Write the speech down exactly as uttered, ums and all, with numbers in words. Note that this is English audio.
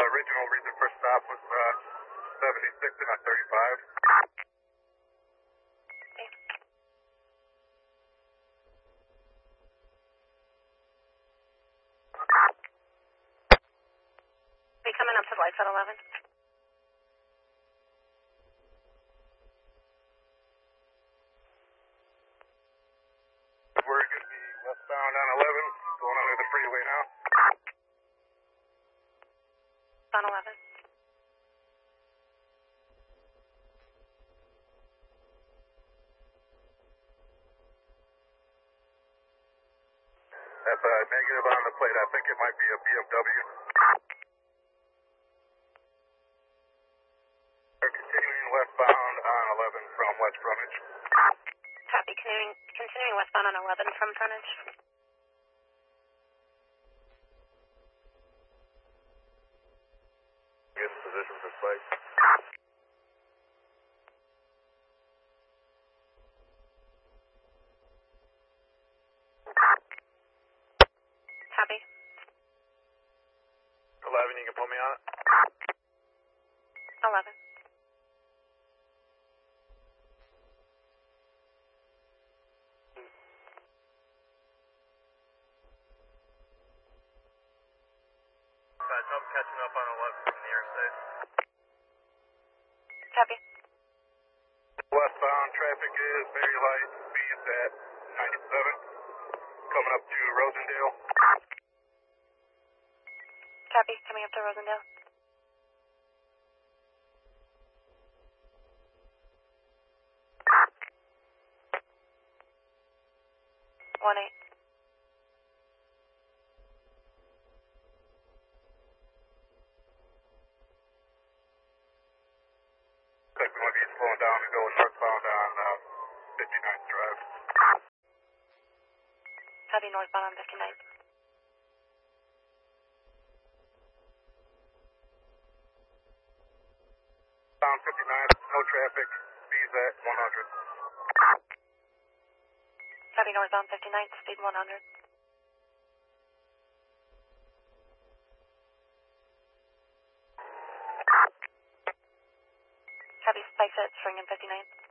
original reason for stop was uh, seventy-six and not thirty-five. Okay. Are you coming up to the lights at eleven? We're going to be westbound on eleven, going under the freeway now. On eleven. That's a negative on the plate. I think it might be a B M W. We're continuing westbound on eleven from west frontage. Copy. Continuing, continuing westbound on eleven from frontage. Get in position for spike. Copy. eleven, you can pull me on it? eleven. Uh, I'm catching up on eleven from the interstate. Copy. Westbound traffic is very light. Speed's at ninety-seven. Coming up to Rosendale. Copy. Coming up to Rosendale. One eight. Looks like we might be slowing down and going northbound on uh, fifty-ninth Drive. Copy. Northbound on fifty-ninth. Down fifty-ninth, no traffic. Speed's at one hundred. Copy. Northbound fifty-ninth. Speed one hundred. Copy. Spikes at String and fifty-ninth.